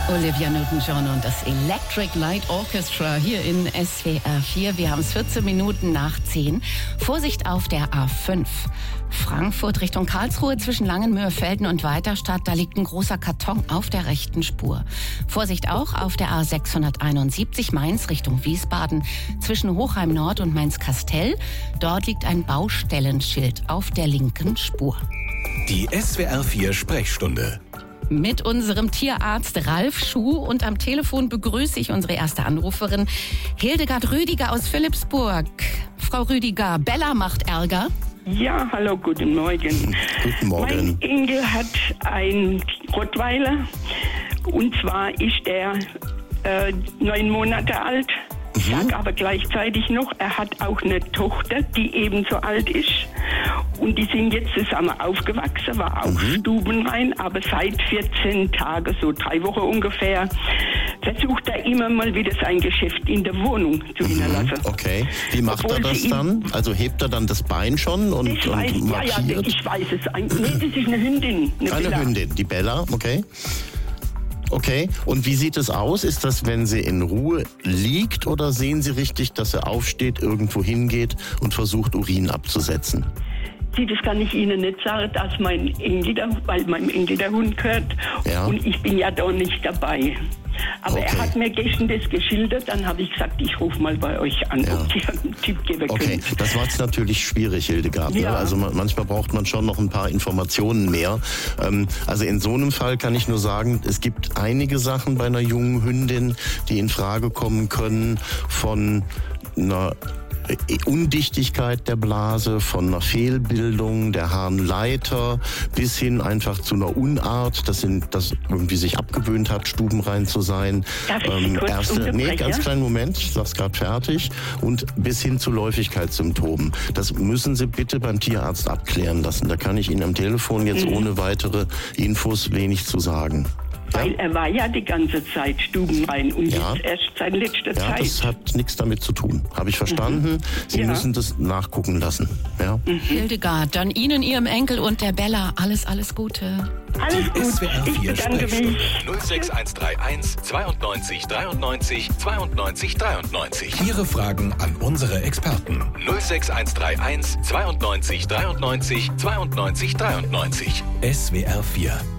Olivia Newton-John und das Electric Light Orchestra hier in SWR 4. Wir haben es 14 Minuten nach 10. Vorsicht auf der A5. Frankfurt Richtung Karlsruhe zwischen Langenmühlfelden und Weiterstadt. Da liegt ein großer Karton auf der rechten Spur. Vorsicht auch auf der A671 Mainz Richtung Wiesbaden zwischen Hochheim Nord und Mainz-Kastell. Dort liegt ein Baustellenschild auf der linken Spur. Die SWR 4 Sprechstunde. Mit unserem Tierarzt Ralf Schuh und am Telefon begrüße ich unsere erste Anruferin Hildegard Rüdiger aus Philippsburg. Frau Rüdiger, Bella macht Ärger. Ja, hallo, guten Morgen. Guten Morgen. Mein Enkel hat einen Rottweiler und zwar ist er 9 Monate alt. Ich sage aber gleichzeitig noch, er hat auch eine Tochter, die ebenso alt ist. Und die sind jetzt zusammen aufgewachsen, war auch stubenrein, aber seit 14 Tagen, so 3 Wochen ungefähr, versucht er immer mal wieder sein Geschäft in der Wohnung zu hinterlassen. Okay, wie macht Obwohl er das dann? Also hebt er dann das Bein schon und Ich weiß, markiert? ich weiß es eigentlich. Nee, das ist eine Hündin. Eine Bella. Hündin, die Bella, okay. Okay, und wie sieht es aus? Ist das, wenn sie in Ruhe liegt oder sehen Sie richtig, dass er aufsteht, irgendwo hingeht und versucht, Urin abzusetzen? Das kann ich Ihnen nicht sagen, dass mein Enkel, weil meinem Enkel der Hund gehört. Ja. Und ich bin ja da nicht dabei. Aber Okay. er hat mir gestern das geschildert, dann habe ich gesagt, ich rufe mal bei euch an, Ja. ob Sie einen Tipp geben können. Okay, das war jetzt natürlich schwierig, Hildegard. Ne? Ja. Also manchmal braucht man schon noch ein paar Informationen mehr. Also in so einem Fall kann ich nur sagen, es gibt einige Sachen bei einer jungen Hündin, die in Frage kommen können von einer Undichtigkeit der Blase, von einer Fehlbildung der Harnleiter bis hin einfach zu einer Unart, das irgendwie sich abgewöhnt hat, stubenrein zu sein. Darf ich Sie kurz unterbrechen? Ganz kleinen Moment, ich sag's gerade fertig. Und bis hin zu Läufigkeitssymptomen. Das müssen Sie bitte beim Tierarzt abklären lassen. Da kann ich Ihnen am Telefon jetzt ohne weitere Infos wenig zu sagen. Weil er war ja die ganze Zeit stubenrein und Ja. jetzt erst seit letzter Ja, Zeit. das hat nichts damit zu tun. Habe ich verstanden. Sie Ja. müssen das nachgucken lassen. Ja. Hildegard, dann Ihnen, Ihrem Enkel und der Bella alles Gute. Alles gut, SWR ich 4 bedanke mich. Sprechstunde. 06131 92 93 92 93. Ihre Fragen an unsere Experten. 06131 92 93 92 93. SWR 4